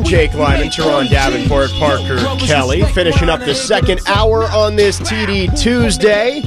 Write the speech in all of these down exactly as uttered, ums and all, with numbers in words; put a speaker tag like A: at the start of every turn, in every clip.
A: Jake Lyman, Teron Davenport, Parker Kelly, finishing up the second hour on this T D Tuesday.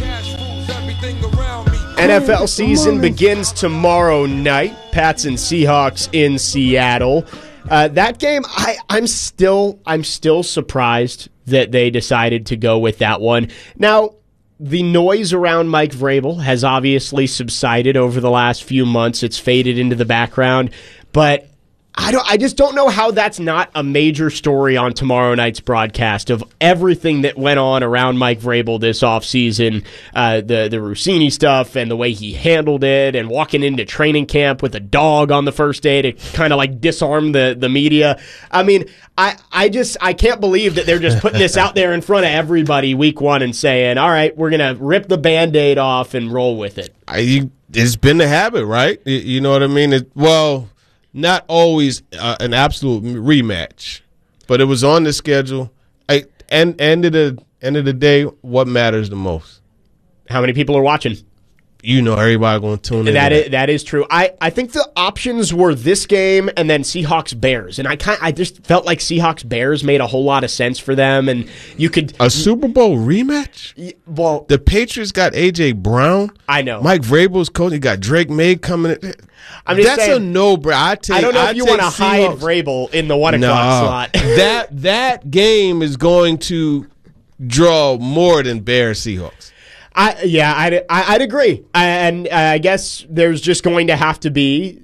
A: N F L season begins tomorrow night. Pats and Seahawks in Seattle. Uh, that game, I, I'm still, I'm still surprised that they decided to go with that one. Now, the noise around Mike Vrabel has obviously subsided over the last few months. It's faded into the background, but I don't. I just don't know how that's not a major story on tomorrow night's broadcast of everything that went on around Mike Vrabel this offseason, uh, the, the Rossini stuff and the way he handled it and walking into training camp with a dog on the first day to kind of like disarm the, the media. I mean, I, I just I can't believe that they're just putting this out there in front of everybody week one and saying, all right, we're going to rip the Band-Aid off and roll with it.
B: I, it's been the habit, right? You know what I mean? It, well... Not always uh, an absolute rematch, but it was on the schedule. I, and end of the end of the day, what matters the most?
A: How many people are watching?
B: You know, everybody going to tune in.
A: That is, that is true. I, I think the options were this game and then Seahawks Bears, and I kind I just felt like Seahawks Bears made a whole lot of sense for them, and you could
B: a Super Bowl rematch.
A: Well,
B: the Patriots got A J Brown.
A: I know
B: Mike Vrabel's coach. You got Drake May coming in.
A: I'm just
B: That's
A: saying,
B: a no-brainer. I take.
A: I don't know
B: I
A: if you want to hide
B: Seahawks.
A: Vrabel in the one o'clock
B: no,
A: slot.
B: that that game is going to draw more than Bears Seahawks.
A: I yeah, I'd, I'd agree, and I guess there's just going to have to be.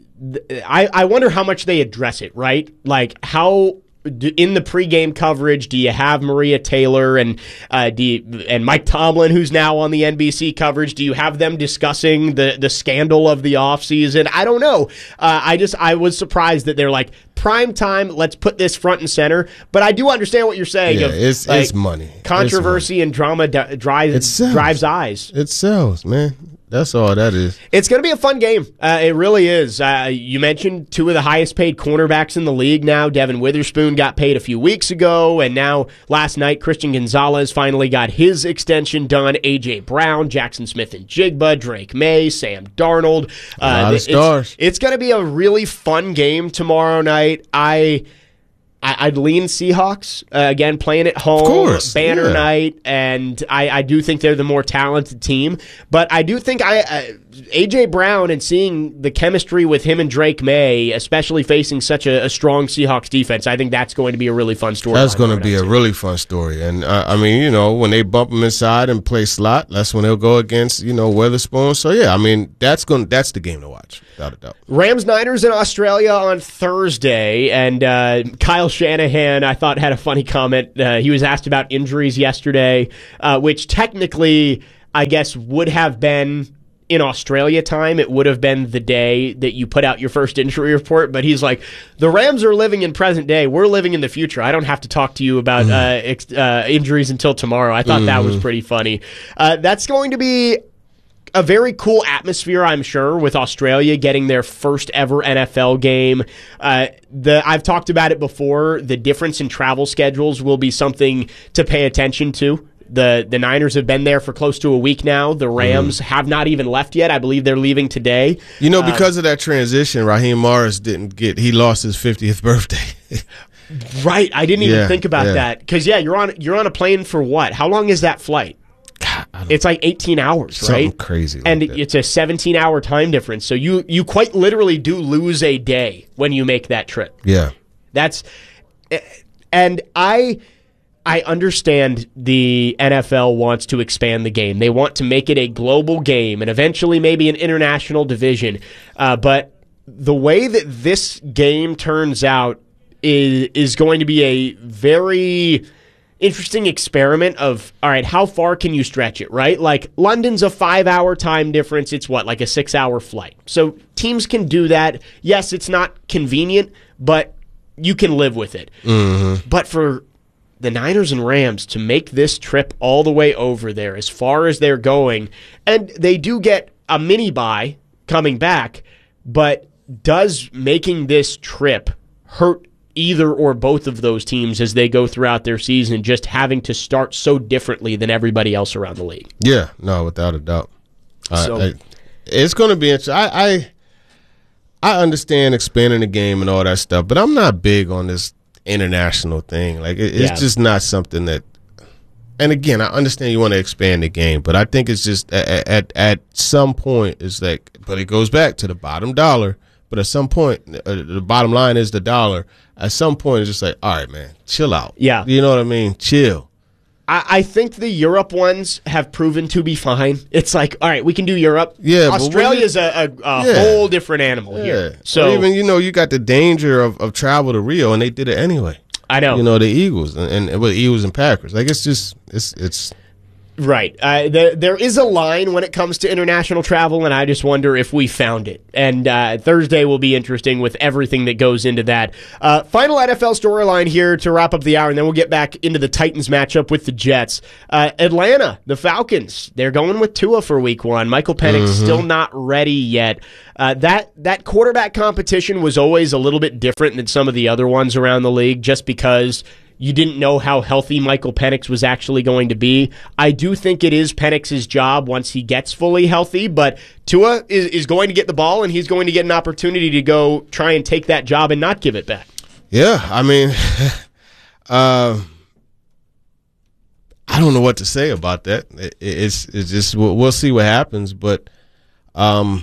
A: I I wonder how much they address it, right? Like how. In the pregame coverage, do you have Maria Taylor and uh, do you, and Mike Tomlin, who's now on the N B C coverage? Do you have them discussing the, the scandal of the offseason? I don't know. Uh, I just I was surprised that they're like, prime time, let's put this front and center. But I do understand what you're saying.
B: Yeah,
A: of,
B: it's,
A: like,
B: it's money.
A: Controversy
B: it's money.
A: and drama d- drives, drives eyes.
B: It sells, man. That's all that is.
A: It's going to be a fun game. Uh, it really is. Uh, you mentioned two of the highest paid cornerbacks in the league now. Devin Witherspoon got paid a few weeks ago, and now last night Christian Gonzalez finally got his extension done. A J Brown, Jackson Smith and Jigba, Drake May, Sam Darnold.
B: Uh, a lot of
A: it's,
B: stars.
A: It's going to be a really fun game tomorrow night. I... I'd lean Seahawks, uh, again, playing at home,
B: of course,
A: banner
B: yeah.
A: night, and I, I do think they're the more talented team. But I do think I uh, A J Brown and seeing the chemistry with him and Drake May, especially facing such a, a strong Seahawks defense, I think that's going to be a really fun story.
B: That's going to be a really fun story. And, uh, I mean, you know, when they bump them inside and play slot, that's when they'll go against, you know, Witherspoon. So, yeah, I mean, that's going that's the game to watch, without a doubt.
A: Rams-Niners in Australia on Thursday, and uh, Kyle Shanahan, I thought, had a funny comment. Uh, he was asked about injuries yesterday, uh, which technically, I guess, would have been in Australia time. It would have been the day that you put out your first injury report, but he's like, the Rams are living in present day. We're living in the future. I don't have to talk to you about mm. uh, ex- uh, injuries until tomorrow. I thought mm. that was pretty funny. Uh, that's going to be a very cool atmosphere, I'm sure, with Australia getting their first ever N F L game. Uh, the I've talked about it before. The difference in travel schedules will be something to pay attention to. The the Niners have been there for close to a week now. The Rams mm. have not even left yet. I believe they're leaving today.
B: You know, because uh, of that transition, Raheem Morris didn't get, he lost his fiftieth birthday.
A: Right. I didn't even
B: yeah,
A: think about
B: yeah.
A: that. Because, yeah, you're on you're on a plane for what? How long is that flight? It's like eighteen hours,
B: Something
A: right?
B: crazy. Like
A: and
B: that.
A: It's a seventeen-hour time difference. So you you quite literally do lose a day when you make that trip.
B: Yeah.
A: That's and I I understand the N F L wants to expand the game. They want to make it a global game and eventually maybe an international division. Uh, but the way that this game turns out is is going to be a very interesting experiment of, all right, how far can you stretch it, right? Like, London's a five-hour time difference. It's what, like a six-hour flight. So teams can do that. Yes, it's not convenient, but you can live with it.
B: Mm-hmm.
A: But for the Niners and Rams to make this trip all the way over there as far as they're going, and they do get a mini bye coming back, but does making this trip hurt either or both of those teams as they go throughout their season, just having to start so differently than everybody else around the league?
B: Yeah, no, without a doubt.
A: So,
B: I, I, it's going to be interesting. I, I I understand expanding the game and all that stuff, but I'm not big on this international thing. Like, it, it's
A: Yeah.
B: just not something that. And again, I understand you want to expand the game, but I think it's just at at, at some point it's like, but it goes back to the bottom dollar. But at some point, uh, the bottom line is the dollar. At some point, it's just like, all right, man, chill out.
A: Yeah.
B: You know what I mean? Chill.
A: I, I think the Europe ones have proven to be fine. It's like, all right, we can do Europe.
B: Yeah, but when
A: Australia's
B: you-
A: a, a, a
B: Yeah.
A: whole different animal
B: Yeah.
A: here.
B: So
A: So
B: even, you know, you got the danger of, of travel to Rio, and they did it anyway.
A: I know.
B: You know, the Eagles and, and well, Eagles and Packers. Like, it's just, it's, it's,
A: Right. Uh, there, there is a line when it comes to international travel, and I just wonder if we found it. And uh, Thursday will be interesting with everything that goes into that. Uh, final N F L storyline here to wrap up the hour, and then we'll get back into the Titans matchup with the Jets. Uh, Atlanta, the Falcons, they're going with Tua for week one. Michael Penix
B: Mm-hmm.
A: still not ready yet. Uh, that, that quarterback competition was always a little bit different than some of the other ones around the league just because you didn't know how healthy Michael Penix was actually going to be. I do think it is Penix's job once he gets fully healthy, but Tua is, is going to get the ball, and he's going to get an opportunity to go try and take that job and not give it back.
B: yeah, I mean, uh, I don't know what to say about that. It, it's, it's just, we'll, we'll see what happens, but um,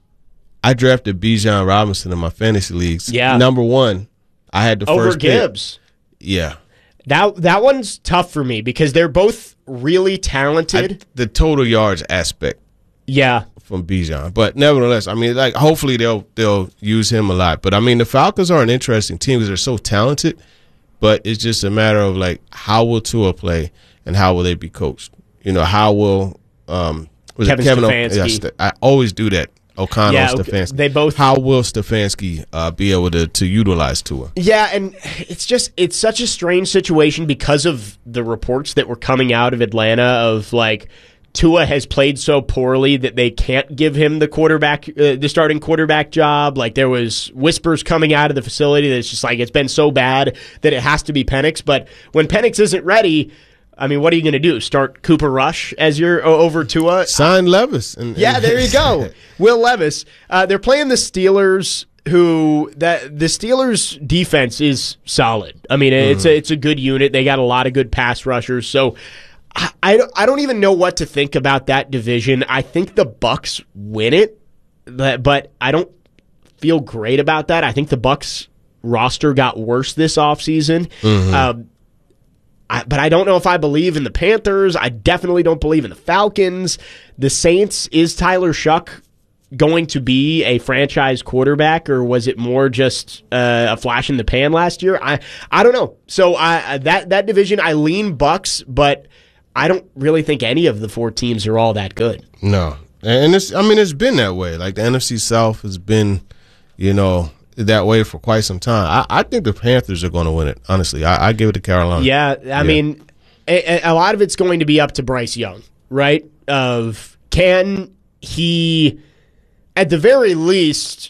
B: I drafted Bijan Robinson in my fantasy leagues.
A: Yeah.
B: Number one, I had the
A: Over
B: first pick.
A: Gibbs.
B: Yeah.
A: That, that one's tough for me because they're both really talented.
B: I, the total yards aspect
A: yeah.
B: from Bijan, but nevertheless, I mean, like, hopefully they'll they'll use him a lot. But I mean, the Falcons are an interesting team because they're so talented. But it's just a matter of like, how will Tua play and how will they be coached? You know, how will um was
A: Kevin
B: it Kevin O-
A: Stefanski.
B: yeah, St- I always do that. O'Connell,
A: Yeah,
B: Stefanski.
A: they both-
B: How will Stefanski uh, be able to to utilize Tua?
A: Yeah, and it's just it's such a strange situation because of the reports that were coming out of Atlanta of like Tua has played so poorly that they can't give him the quarterback uh, the starting quarterback job. Like there was whispers coming out of the facility that it's just like it's been so bad that it has to be Penix, but when Penix isn't ready, I mean, what are you going to do? Start Cooper Rush as your o- over Tua?
B: Sign Levis. And,
A: Yeah, there you go. Will Levis. Uh, they're playing the Steelers, who that the Steelers' defense is solid. I mean, it's a it's a good unit. They got a lot of good pass rushers. So I, I don't I don't even know what to think about that division. I think the Bucks win it, but, but I don't feel great about that. I think the Bucks roster got worse this offseason.
B: Mm-hmm.
A: Um, I, but I don't know if I believe in the Panthers. I definitely don't believe in the Falcons. The Saints, is Tyler Shuck going to be a franchise quarterback, or was it more just uh, a flash in the pan last year? I I don't know. So I that that division, I lean Bucks, but I don't really think any of the four teams are all that good.
B: No, and it's I mean it's been that way. Like the N F C South has been, you know, that way for quite some time. I, I think the Panthers are going to win it. Honestly, I, I give it to Carolina.
A: Yeah, I mean, a, a lot of it's going to be up to Bryce Young, right? Of can he, at the very least,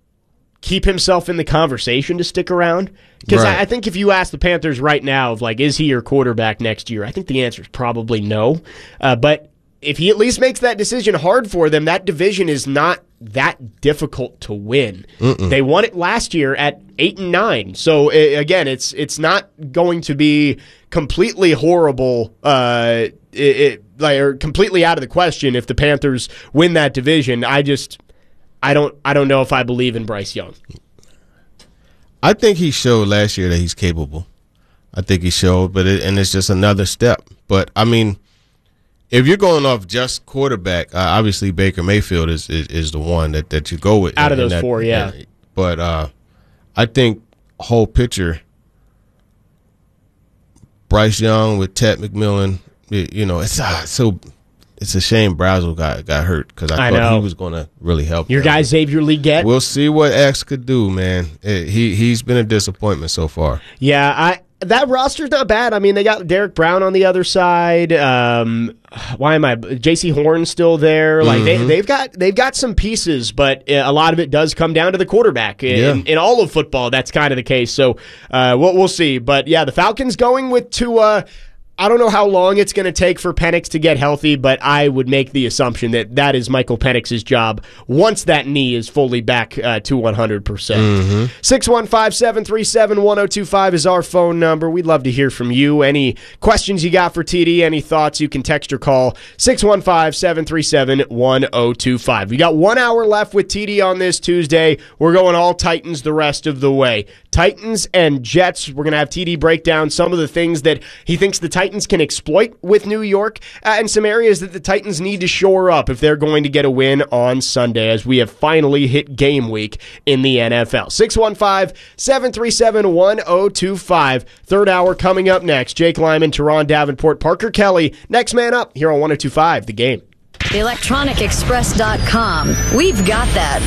A: keep himself in the conversation to stick around? Because
B: Right.
A: I, I think if you ask the Panthers right now of like, is he your quarterback next year? I think the answer is probably no. Uh, but if he at least makes that decision hard for them, that division is not that difficult to win. Mm-mm. They won it last year at eight and nine. So I- again, it's it's not going to be completely horrible, uh, it, it, like or completely out of the question if the Panthers win that division. I just I don't I don't know if I believe in Bryce Young.
B: I think he showed last year that he's capable. I think he showed, but it, and it's just another step. But I mean, if you're going off just quarterback, uh, obviously Baker Mayfield is, is is the one that, that you go with
A: Out of
B: in
A: those
B: that-
A: four, yeah.
B: and- But uh, I think whole picture, Bryce Young with Ted McMillan, you, you know, it's uh, so it's a shame Brazel got got hurt because I,
A: I
B: thought
A: know.
B: he was going to really help
A: Your
B: them.
A: guy Xavier Legette.
B: We'll see what X could do, man. Eh, He he's been a disappointment so far.
A: Yeah, I that roster's not bad. I mean, they got Derek Brown on the other side. Um, why am I? J C Horn's still there. Like they they've got they've got some pieces, but a lot of it does come down to the quarterback. In,
B: Yeah.
A: in all of football, that's kind of the case. So uh, we'll we'll see. But yeah, the Falcons going with Tua. I don't know how long it's going to take for Penix to get healthy, but I would make the assumption that that is Michael Penix's job once that knee is fully back uh, to one hundred percent. Mm-hmm. six one five, seven three seven, one oh two five is our phone number. We'd love to hear from you. Any questions you got for T D, any thoughts, you can text or call six one five, seven three seven, one oh two five. We got one hour left with T D on this Tuesday. We're going all Titans the rest of the way. Titans and Jets. We're going to have T D break down some of the things that he thinks the Titans can exploit with New York uh, and some areas that the Titans need to shore up if they're going to get a win on Sunday, as we have finally hit game week in the N F L. six one five, seven three seven, one oh two five. Third hour coming up next. Jake Lyman, Teron Davenport, Parker Kelly. Next man up here on one oh two five, The Game.
C: electronic express dot com. We've got that.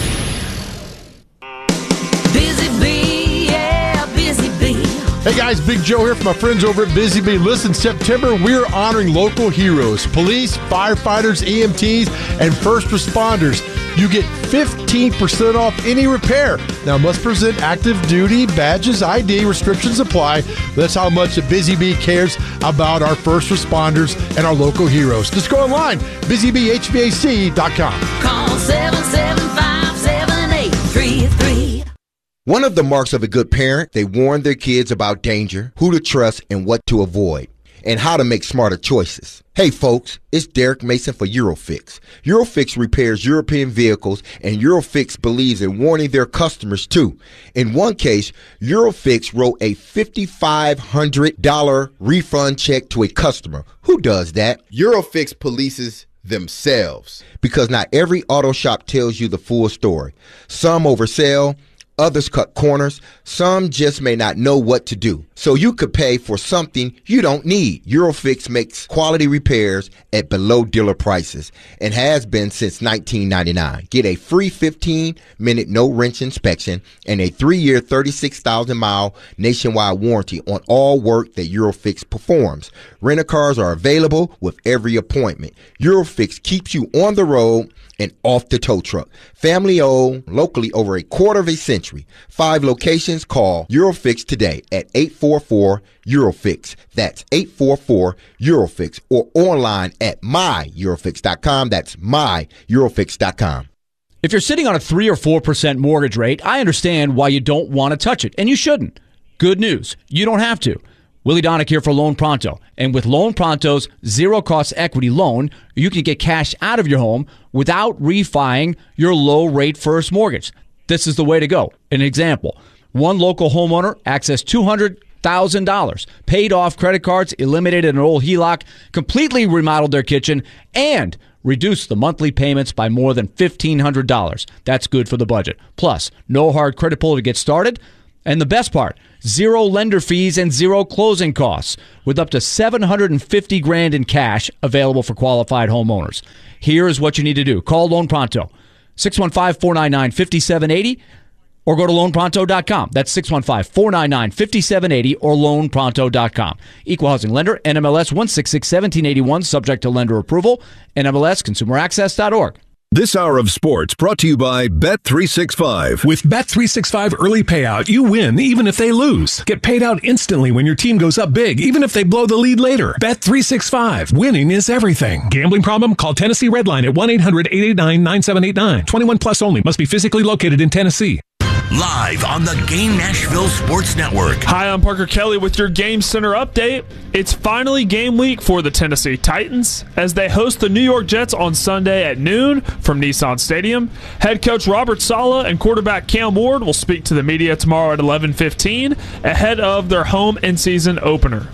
C: Busy Bee, yeah, Busy Bee.
D: Hey guys, Big Joe here from my friends over at Busy Bee. Listen, September, we're honoring local heroes, police, firefighters, E M Ts, and first responders. You get fifteen percent off any repair. Now, must present active duty badges, I D, restrictions apply. That's how much the Busy Bee cares about our first responders and our local heroes. Just go online, busy bee h v a c dot com.
C: Call seven seven five, seven eight three three.
E: One of the marks of a good parent, they warn their kids about danger, who to trust, and what to avoid, and how to make smarter choices. Hey folks, it's Derek Mason for Eurofix. Eurofix repairs European vehicles, and Eurofix believes in warning their customers too. In one case, Eurofix wrote a five thousand five hundred dollars refund check to a customer. Who does that?
F: Eurofix polices themselves.
E: Because not every auto shop tells you the full story. Some oversell, others cut corners. Some just may not know what to do. So you could pay for something you don't need. Eurofix makes quality repairs at below dealer prices and has been since nineteen ninety-nine. Get a free fifteen minute no wrench inspection and a three year, thirty-six thousand mile nationwide warranty on all work that Eurofix performs. Rent-a-cars are available with every appointment. Eurofix keeps you on the road and off the tow truck. Family owned, locally over a quarter of a century. Five locations. Call Eurofix today at eight four four, Eurofix. That's eight four four, Eurofix. Or online at my eurofix dot com. That's my eurofix dot com.
G: If you're sitting on a three or four percent mortgage rate, I understand why you don't want to touch it, and you shouldn't. Good news, you don't have to. Willie Donick here for Loan Pronto. And with Loan Pronto's zero-cost equity loan, you can get cash out of your home without refining your low-rate first mortgage. This is the way to go. An example, one local homeowner accessed two hundred thousand dollars, paid off credit cards, eliminated an old H E L O C, completely remodeled their kitchen, and reduced the monthly payments by more than fifteen hundred dollars. That's good for the budget. Plus, no hard credit pull to get started. And the best part, zero lender fees and zero closing costs, with up to seven hundred fifty grand in cash available for qualified homeowners. Here is what you need to do. Call Loan Pronto, six one five, four nine nine, five seven eight zero, or go to loan pronto dot com. That's six one five, four nine nine, five seven eight zero or loan pronto dot com. Equal housing lender, N M L S one six six, one seven eight one, subject to lender approval, N M L S consumer access dot org.
H: This hour of sports brought to you by Bet three sixty-five.
I: With Bet three sixty-five Early Payout, you win even if they lose. Get paid out instantly when your team goes up big, even if they blow the lead later. Bet three sixty-five. Winning is everything. Gambling problem? Call Tennessee Redline at one eight hundred, eight eight nine, nine seven eight nine. twenty-one plus only. Must be physically located in Tennessee.
J: Live on the Game Nashville Sports Network.
K: Hi, I'm Parker Kelly with your Game Center update. It's finally game week for the Tennessee Titans as they host the New York Jets on Sunday at noon from Nissan Stadium. Head coach Robert Saleh and quarterback Cam Ward will speak to the media tomorrow at eleven fifteen ahead of their home in-season opener.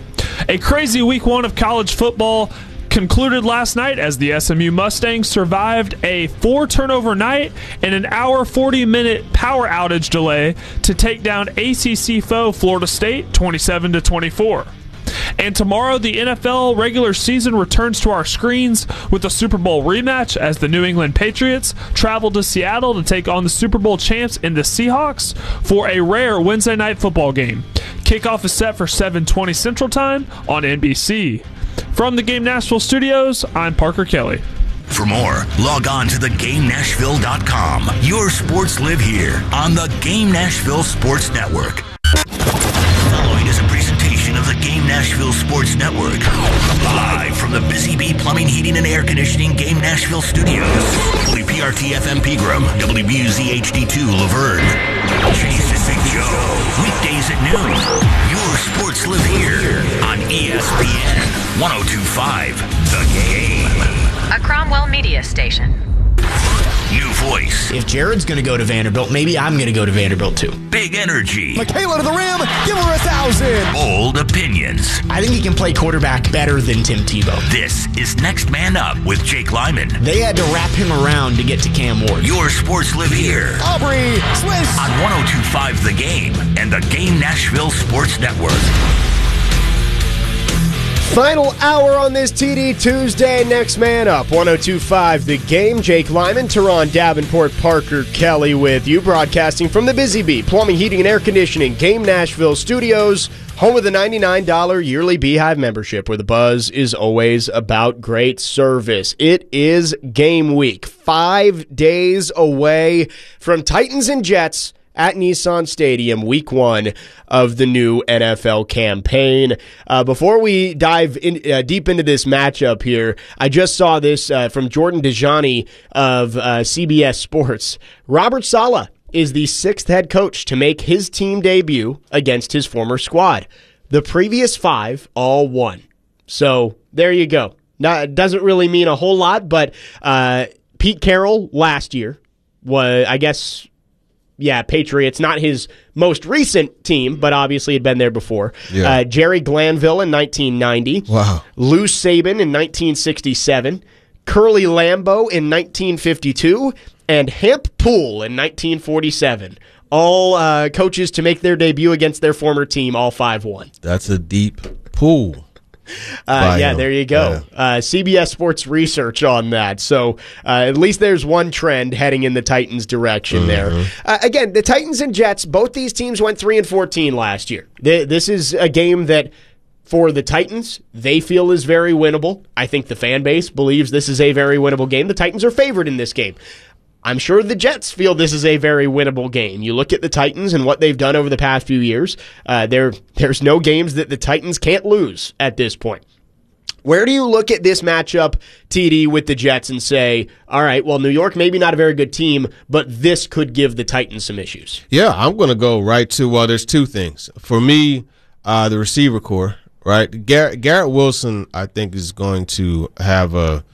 K: A crazy week one of college football concluded last night as the S M U Mustangs survived a four-turnover night and an hour forty-minute power outage delay to take down A C C foe Florida State twenty-seven to twenty-four. And tomorrow, the N F L regular season returns to our screens with a Super Bowl rematch as the New England Patriots travel to Seattle to take on the Super Bowl champs in the Seahawks for a rare Wednesday night football game. Kickoff is set for seven twenty Central Time on N B C. From the Game Nashville studios, I'm Parker Kelly.
J: For more, log on to the game nashville dot com. Your sports live here on the Game Nashville Sports Network. Following is a presentation of the Game Nashville Sports Network. Live from the Busy Bee Plumbing, Heating, and Air Conditioning Game Nashville Studios. W P R T F M Pegram, W B U Z H D two Laverne. Jason Big Joe. Weekdays at noon. Your sports live here on E S P N one oh two point five The Game.
L: A Cromwell Media Station.
J: New voice.
M: If Jared's going to go to Vanderbilt, maybe I'm going to go to Vanderbilt too.
J: Big energy.
N: Michaela to the rim. Give her a thousand.
J: Bold opinions.
M: I think he can play quarterback better than Tim Tebow.
J: This is Next Man Up with Jake Lyman.
M: They had to wrap him around to get to Cam Ward.
J: Your sports live here.
N: Aubrey Swiss.
J: On one oh two point five The Game and the Game Nashville Sports Network.
A: Final hour on this T D Tuesday. Next Man Up, one oh two point five The Game. Jake Lyman, Teron Davenport, Parker Kelly with you, broadcasting from the Busy Bee Plumbing, Heating, and Air Conditioning Game Nashville Studios, home of the ninety-nine dollars yearly Beehive membership, where the buzz is always about great service. It is game week, five days away from Titans and Jets at Nissan Stadium, week one of the new N F L campaign. Uh, before we dive in, uh, deep into this matchup here, I just saw this uh, from Jordan Dejani of uh, C B S Sports. Robert Saleh is the sixth head coach to make his team debut against his former squad. The previous five all won. So there you go. Now, it doesn't really mean a whole lot, but uh, Pete Carroll last year was, I guess... Yeah, Patriots, not his most recent team, but obviously had been there before. Yeah. Uh, Jerry Glanville in nineteen ninety.
B: Wow.
A: Lou Saban in nineteen sixty-seven. Curly Lambeau in nineteen fifty-two. And Hamp Poole in nineteen forty-seven. All uh, coaches to make their debut against their former team, all five won.
B: That's a deep pool.
A: Uh, yeah, there you go. Yeah. Uh, C B S Sports research on that. So uh, at least there's one trend heading in the Titans' direction mm-hmm. there. Uh, again, the Titans and Jets, both these teams went three and fourteen last year. Th- this is a game that, for the Titans, they feel is very winnable. I think the fan base believes this is a very winnable game. The Titans are favored in this game. I'm sure the Jets feel this is a very winnable game. You look at the Titans and what they've done over the past few years. Uh, there, there's no games that the Titans can't lose at this point. Where do you look at this matchup, T D, with the Jets and say, all right, well, New York, maybe not a very good team, but this could give the Titans some issues?
B: Yeah, I'm going to go right to, well, there's two things. For me, uh, the receiver core, right? Garrett, Garrett Wilson, I think, is going to have a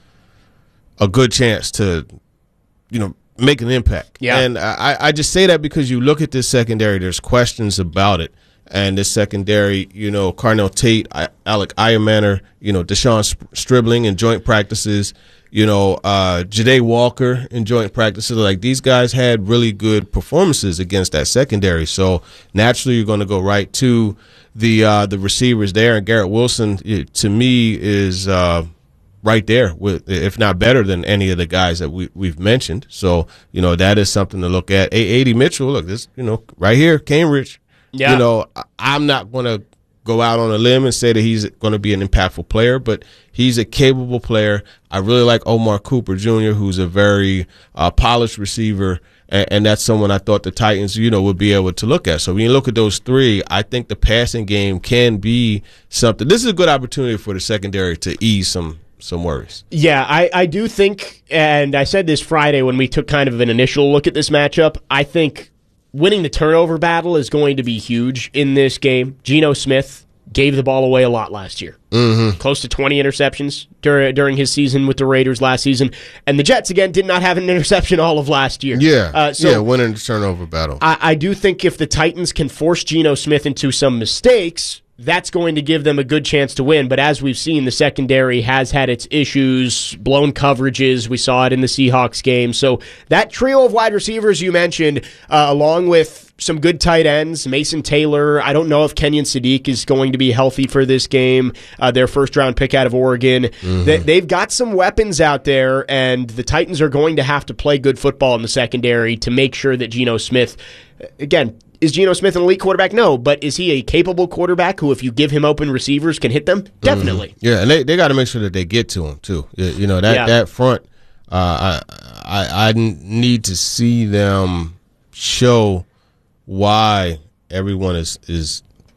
B: a good chance to, you know, make an impact.
A: Yeah.
B: And I, I just say that because you look at this secondary, there's questions about it. And this secondary, you know, Carnell Tate, I, Alec Ironmaner, you know, Deshaun Stribling in joint practices, you know, uh, Jade Walker in joint practices. Like, these guys had really good performances against that secondary. So naturally, you're going to go right to the uh, the receivers there. And Garrett Wilson, it, to me, is uh, right there, with, if not better than any of the guys that we, we've mentioned. So, you know, that is something to look at. A D Mitchell, look, this, you know, right here, Cambridge.
A: Yeah.
B: You know, I'm not going to go out on a limb and say that he's going to be an impactful player, but he's a capable player. I really like Omar Cooper Junior, who's a very uh, polished receiver, and, and that's someone I thought the Titans, you know, would be able to look at. So when you look at those three, I think the passing game can be something. This is a good opportunity for the secondary to ease some some worries.
A: Yeah, I, I do think, and I said this Friday when we took kind of an initial look at this matchup, I think winning the turnover battle is going to be huge in this game. Geno Smith gave the ball away a lot last year.
B: Mm-hmm.
A: Close to twenty interceptions dur- during his season with the Raiders last season. And the Jets, again, did not have an interception all of last year.
B: Yeah,
A: uh, so
B: yeah, winning the turnover battle.
A: I, I do think if the Titans can force Geno Smith into some mistakes, that's going to give them a good chance to win. But as we've seen, the secondary has had its issues, blown coverages. We saw it in the Seahawks game. So that trio of wide receivers you mentioned, uh, along with some good tight ends, Mason Taylor. I don't know if Kenyon Sadiq is going to be healthy for this game. Uh, their first-round pick out of Oregon. Mm-hmm. They, they've got some weapons out there, and the Titans are going to have to play good football in the secondary to make sure that Geno Smith, again, is Geno Smith an elite quarterback? No, but is he a capable quarterback who, if you give him open receivers, can hit them? Definitely.
B: Mm-hmm. Yeah, and they, they got to make sure that they get to him, too. You know, that, yeah. that front, uh, I, I I need to see them show why everyone is, is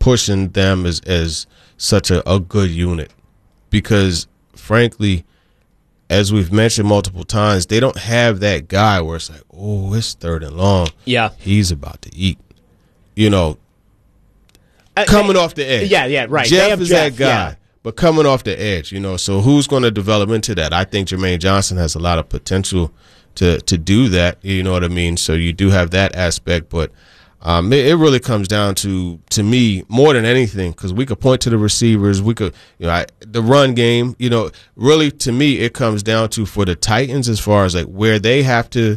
B: pushing them as as such a, a good unit, because frankly, as we've mentioned multiple times, they don't have that guy where it's like, oh, it's third and long.
A: Yeah.
B: He's about to eat. You know, uh, coming they, off the edge.
A: Yeah, yeah, right.
B: Jeff is Jeff, that guy,
A: yeah.
B: but coming off the edge, you know. So who's going to develop into that? I think Jermaine Johnson has a lot of potential to, to do that. You know what I mean? So you do have that aspect, but Um, it, it really comes down to, to me, more than anything, because we could point to the receivers. We could, you know, I, the run game, you know, really to me, it comes down to for the Titans as far as like where they have to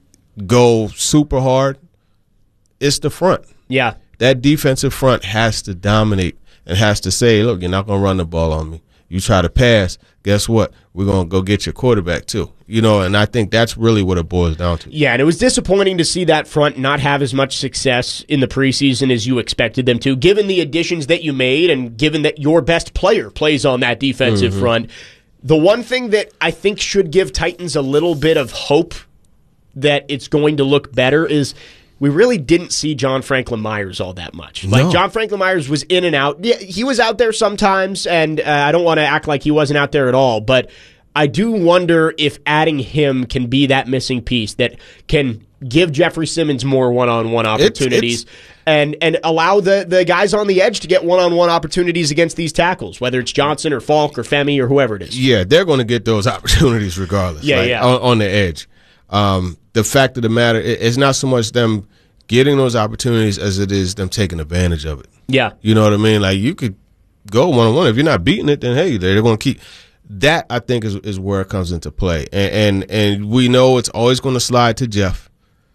B: go super hard, it's the front.
A: Yeah.
B: That defensive front has to dominate and has to say, look, you're not going to run the ball on me. You try to pass, guess what? We're going to go get your quarterback too. You know, and I think that's really what it boils down to.
A: Yeah, and it was disappointing to see that front not have as much success in the preseason as you expected them to, given the additions that you made and given that your best player plays on that defensive
B: Mm-hmm.
A: front. The one thing that I think should give Titans a little bit of hope that it's going to look better is we really didn't see John Franklin Myers all that much. Like,
B: No.
A: John Franklin Myers was in and out. Yeah, he was out there sometimes, and uh, I don't want to act like he wasn't out there at all, but I do wonder if adding him can be that missing piece that can give Jeffrey Simmons more one-on-one opportunities
B: it's, it's,
A: and and allow the, the guys on the edge to get one-on-one opportunities against these tackles, whether it's Johnson or Falk or Femi or whoever it is.
B: Yeah, they're going to get those opportunities regardless.
A: Yeah,
B: like,
A: yeah.
B: On, on the edge. Um, the fact of the matter, it, it's not so much them getting those opportunities as it is them taking advantage of it.
A: Yeah.
B: You know what I mean? Like, you could go one-on-one. If you're not beating it, then, hey, they're going to keep – that, I think, is is where it comes into play. And, and, and we know it's always going to slide to Jeff.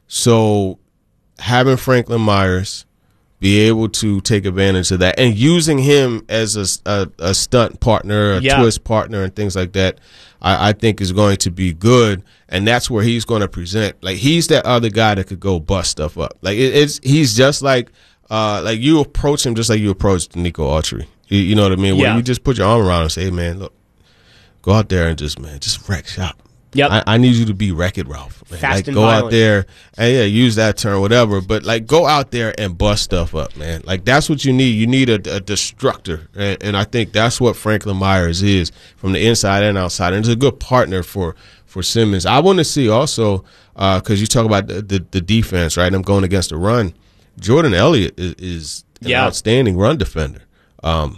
B: So having Franklin Myers be able to take advantage of that and using him as a, a, a stunt partner, a
A: Yeah.
B: twist partner, and things like that, I, I think is going to be good. And that's where he's going to present. Like, he's that other guy that could go bust stuff up. Like, it, it's he's just like uh, like you approach him just like you approached Nico Autry. You, you know what I mean? Where
A: Yeah.
B: you just put your arm around him and say, hey, man, look, go out there and just, man, just wreck shop.
A: Yep.
B: I, I need you to be Wreck-It Ralph. Man.
A: Fast
B: like,
A: and
B: go
A: violent.
B: out there and yeah, use that term, whatever. But like, go out there and bust stuff up, man. Like, that's what you need. You need a, a destructor, and, and I think that's what Franklin Myers is from the inside and outside. And it's a good partner for for Simmons. I want to see also because uh, you talk about the, the the defense, right? I'm going against the run. Jordan Elliott is, is an
A: Yeah.
B: outstanding run defender. Um,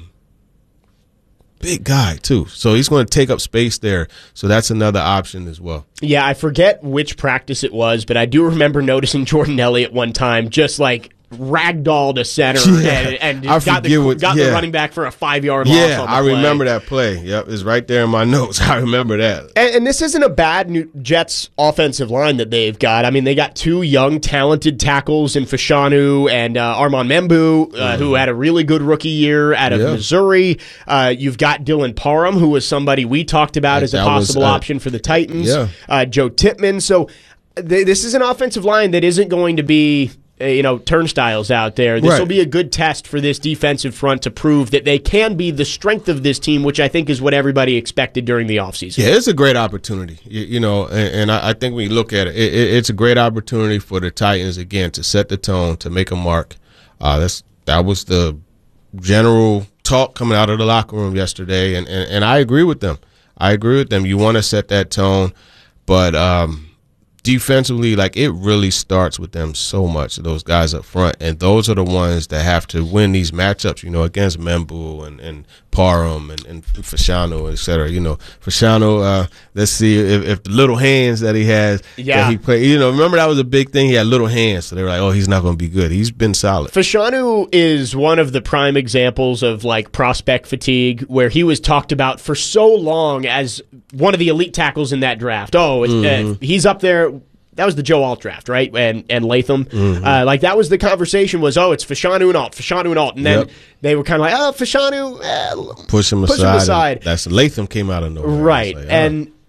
B: Big guy, too. So he's going to take up space there. So that's another option as well.
A: Yeah, I forget which practice it was, but I do remember noticing Jordan Elliott one time just like ragdoll to center
B: Yeah,
A: and, and
B: I
A: got, the,
B: forget what-
A: got
B: yeah.
A: the running back for a five-yard loss
B: Yeah,
A: on the
B: I
A: play.
B: remember that play. Yep, it's right there in my notes. I remember that.
A: And, and this isn't a bad New Jets offensive line that they've got. I mean, they got two young, talented tackles in Fashanu and uh, Armand Membu, uh,
B: Mm.
A: who had a really good rookie year out of
B: Yeah.
A: Missouri. Uh, you've got Dylan Parham, who was somebody we talked about
B: That-
A: as a
B: that was,
A: possible
B: uh,
A: option for the Titans.
B: yeah.
A: Uh, Joe Tippmann. So th- this is an offensive line that isn't going to be uh, you know, turnstiles out there. This will
B: Right.
A: be a good test for this defensive front to prove that they can be the strength of this team, which I think is what everybody expected during the offseason.
B: Yeah, it's a great opportunity, you, you know, and, and I, I think when you look at it, it, it, it's a great opportunity for the Titans, again, to set the tone, to make a mark. Uh, that's That was the general talk coming out of the locker room yesterday, and, and, and I agree with them. I agree with them. You want to set that tone, but um, defensively, like, it really starts with them so much, those guys up front, and those are the ones that have to win these matchups, you know, against Membu and, and Parham and, and Fashanu, et cetera. You know, Fashanu, uh, let's see if, if the little hands that he has,
A: Yeah.
B: that he play, you know, remember that was a big thing. He had little hands, so they were like, oh, he's not going to be good. He's been solid.
A: Fashanu is one of the prime examples of like prospect fatigue, where he was talked about for so long as one of the elite tackles in that draft. Oh, it's,
B: Mm-hmm.
A: uh, he's up there. That was the Joe Alt draft, right? And and Latham,
B: Mm-hmm.
A: uh, like that was the conversation. Was oh, it's Fashanu and Alt, Fashanu and Alt, and then
B: Yep.
A: they were kind of like, oh, Fashanu, eh,
B: Push him
A: Push
B: aside.
A: him aside.
B: and That's Latham came out of nowhere. I was
A: right?
B: like, oh.
A: And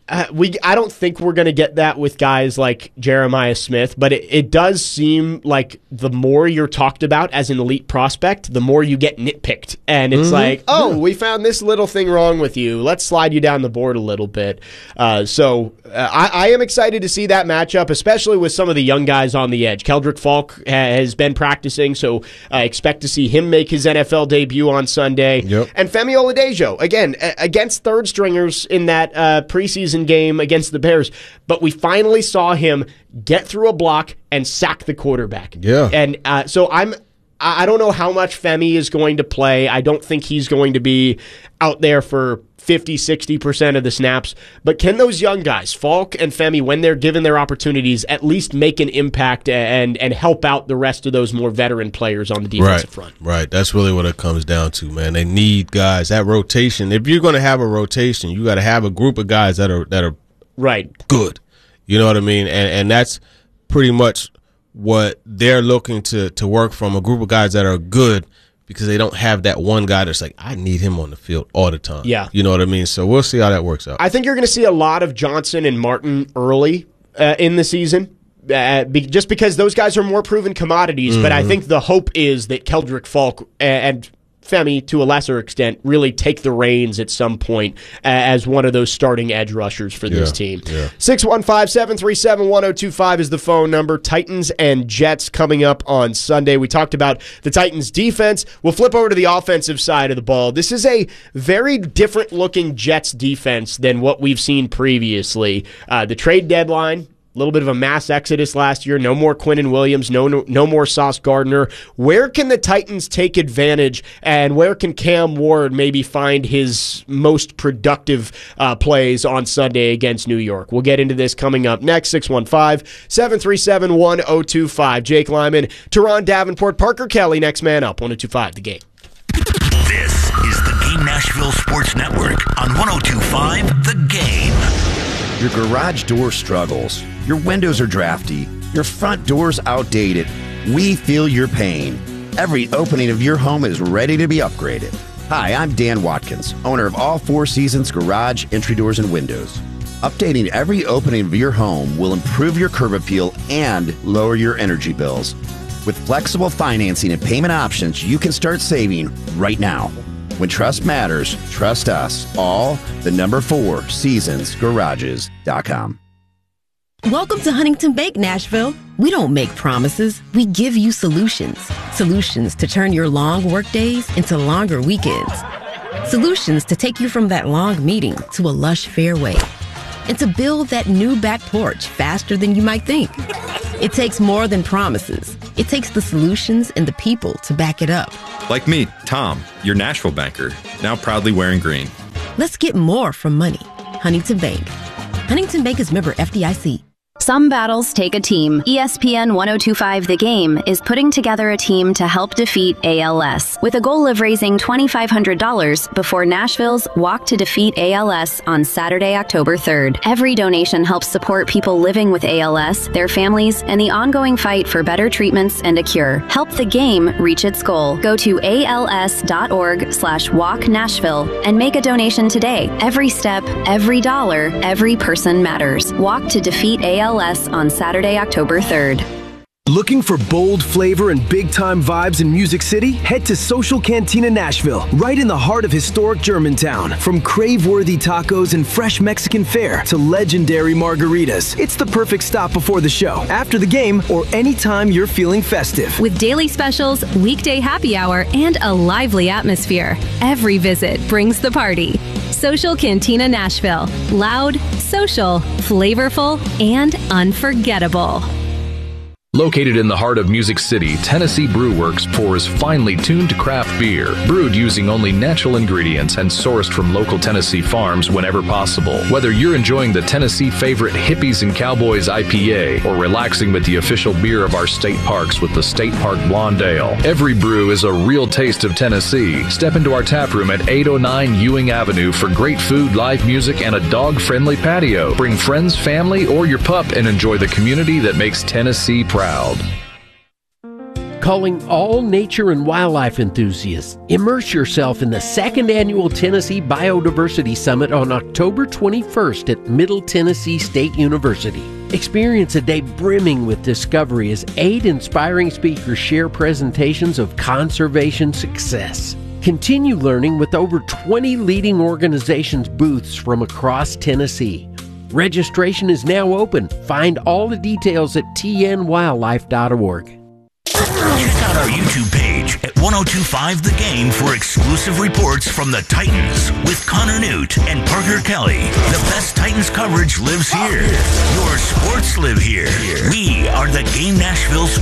A: Uh, we I don't think we're going to get that with guys like Jeremiah Smith, but it, it does seem like the more you're talked about as an elite prospect, the more you get nitpicked. And it's mm-hmm. like, oh, yeah. we found this little thing wrong with you. Let's slide you down the board a little bit. Uh, so uh, I, I am excited to see that matchup, especially with some of the young guys on the edge. Keldrick Falk ha- has been practicing, so I expect to see him make his N F L debut on Sunday.
B: Yep.
A: And Femi Oladejo, again, a- against third stringers in that uh, preseason game against the Bears, but we finally saw him get through a block and sack the quarterback.
B: Yeah.
A: And uh, so I'm I don't know how much Femi is going to play. I don't think he's going to be out there for fifty, sixty percent of the snaps. But can those young guys, Falk and Femi, when they're given their opportunities, at least make an impact and and help out the rest of those more veteran players on the defensive
B: right,
A: front?
B: Right. That's really what it comes down to, man. They need guys. That rotation. If you're going to have a rotation, you got to have a group of guys that are that are
A: right
B: good. You know what I mean? And and that's pretty much what they're looking to to work from, a group of guys that are good, because they don't have that one guy that's like, I need him on the field all the time.
A: Yeah.
B: You know what I mean? So we'll see how that works out.
A: I think you're going to see a lot of Johnson and Martin early uh, in the season. Uh, be, just because those guys are more proven commodities, mm-hmm. but I think the hope is that Keldrick Falk and Femi, to a lesser extent, really take the reins at some point uh, as one of those starting edge rushers for this
B: yeah,
A: team.
B: Yeah.
A: six one five, seven three seven, one oh two five is the phone number. Titans and Jets coming up on Sunday. We talked about the Titans defense. We'll flip over to the offensive side of the ball. This is a very different looking Jets defense than what we've seen previously. Uh, the trade deadline, a little bit of a mass exodus last year. No more Quinnen Williams. No, no, no more Sauce Gardner. Where can the Titans take advantage, and where can Cam Ward maybe find his most productive uh, plays on Sunday against New York? We'll get into this coming up next. six one five, seven three seven, one oh two five. Jake Lyman, Teron Davenport, Parker Kelly. Next man up. one oh two five, The Game.
J: This is the Game Nashville Sports Network on one oh two five The Game.
O: Your garage door struggles. Your windows are drafty. Your front door's outdated. We feel your pain. Every opening of your home is ready to be upgraded. Hi, I'm Dan Watkins, owner of All Four Seasons Garage, Entry Doors, and Windows. Updating every opening of your home will improve your curb appeal and lower your energy bills. With flexible financing and payment options, you can start saving right now. When trust matters, trust us. All the number four seasons garages dot com.
P: Welcome to Huntington Bank, Nashville. We don't make promises. We give you solutions. Solutions to turn your long work days into longer weekends. Solutions to take you from that long meeting to a lush fairway. And to build that new back porch faster than you might think. It takes more than promises. It takes the solutions and the people to back it up.
Q: Like me, Tom, your Nashville banker, now proudly wearing green.
P: Let's get more from money. Huntington Bank. Huntington Bank is member F D I C.
R: Some battles take a team. E S P N one oh two five The Game is putting together a team to help defeat A L S with a goal of raising twenty-five hundred dollars before Nashville's Walk to Defeat A L S on Saturday, October third. Every donation helps support people living with A L S, their families, and the ongoing fight for better treatments and a cure. Help the game reach its goal. Go to als.org slash walk Nashville and make a donation today. Every step, every dollar, every person matters. Walk to Defeat A L S on Saturday, October third.
S: Looking for bold flavor and big-time vibes in Music City? Head to Social Cantina Nashville, right in the heart of historic Germantown. From crave-worthy tacos and fresh Mexican fare to legendary margaritas, it's the perfect stop before the show, after the game, or anytime you're feeling festive.
T: With daily specials, weekday happy hour, and a lively atmosphere, every visit brings the party. Social Cantina Nashville. Loud, social, flavorful, and unforgettable.
U: Located in the heart of Music City, Tennessee Brew Works pours finely tuned craft beer, brewed using only natural ingredients and sourced from local Tennessee farms whenever possible. Whether you're enjoying the Tennessee favorite Hippies and Cowboys I P A or relaxing with the official beer of our state parks with the State Park Blonde Ale, every brew is a real taste of Tennessee. Step into our tap room at eight oh nine Ewing Avenue for great food, live music, and a dog-friendly patio. Bring friends, family, or your pup and enjoy the community that makes Tennessee proud.
D: calling all nature and wildlife enthusiasts. Immerse yourself in the second annual Tennessee Biodiversity Summit on October twenty-first at Middle Tennessee State University. Experience a day brimming with discovery as eight inspiring speakers share presentations of conservation success. Continue learning with over twenty leading organizations' booths from across Tennessee. Registration is now open. Find all the details at t n wildlife dot org.
J: Check out our YouTube page at ten twenty-five The Game for exclusive reports from the Titans with Connor Newt and Parker Kelly. The best Titans coverage lives here. Your sports live here. We are the Game Nashville